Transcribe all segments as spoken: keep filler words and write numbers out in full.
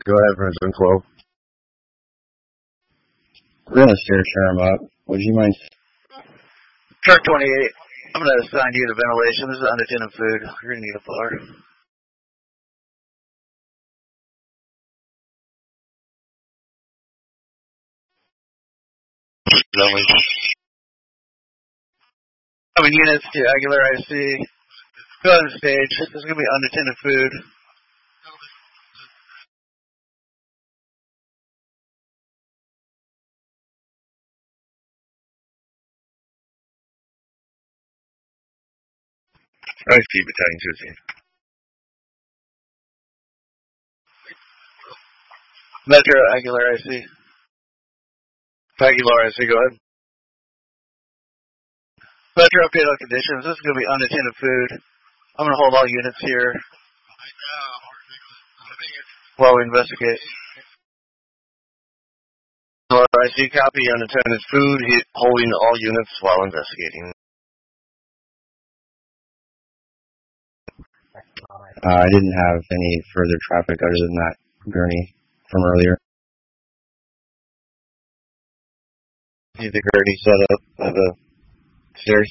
Go ahead, President twelve. We're going to steer Sherm up. Would you mind? Truck twenty-eight, I'm going to assign you to ventilation. This is unattended food. You're going to need a bar. Lovely. Coming units to Aguilar I C. Go on the stage. This is going to be unattended food. I see Battalion two. Metro Aguilar I C. Aguilar I C, go ahead. Metro update on conditions. This is going to be unattended food. I'm going to hold all units here while we investigate. I C copy unattended food, holding all units while investigating. Uh, I didn't have any further traffic other than that gurney from earlier. Need the gurney set up at the stairs?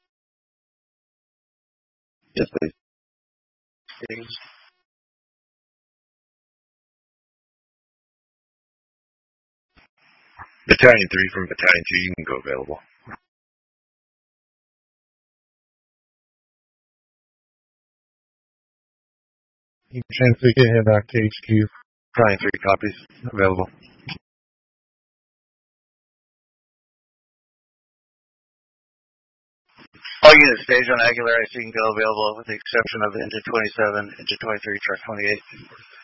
Yes, please. Battalion three from Battalion two, you can go available. You can transfer your head back to H Q. Battalion three copies available. All units staged on Aguilar I C can go available with the exception of Engine twenty-seven, Engine twenty-three, Truck twenty-eight.